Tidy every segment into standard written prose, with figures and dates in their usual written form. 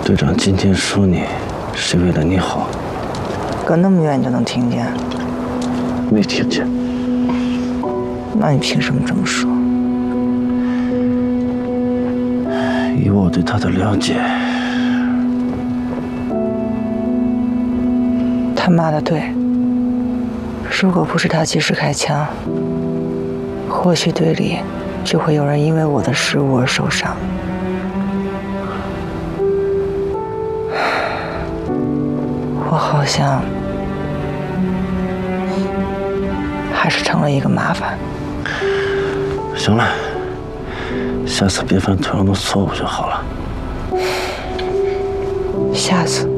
队长今天说你，是为了你好。 隔那么远你就能听见？ 没听见。 那你凭什么这么说？ 以我对他的了解， 他妈的对。如果不是他及时开枪，或许队里就会有人因为我的失误而受伤。我好像还是成了一个麻烦。 行了，下次别犯同样的错误就好了。 下次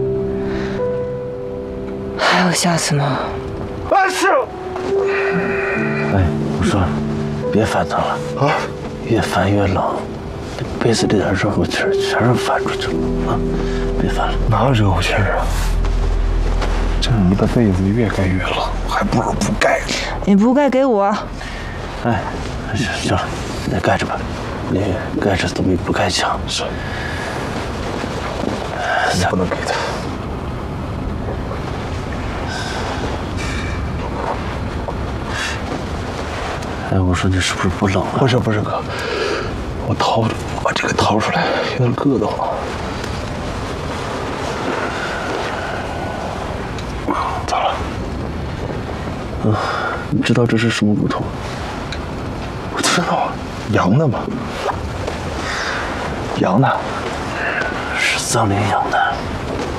还有下次吗？ 是。 哎，我说，别翻腾了啊，越翻越冷，这杯子里点热乎气儿全是翻出去了啊！别翻了。 哪有热乎气儿啊？这一个被子越盖越冷，还不如不盖。 你不盖给我。 哎，行了，你盖着吧，你盖着总比不盖强。 是。你不能给他。 哎，我说你是不是不冷啊？ 不是哥，我把这个掏出来，有点硌得慌。咋了？ 你知道这是什么骨头？ 我知道啊，羊的嘛。羊的？ 是藏羚羊的。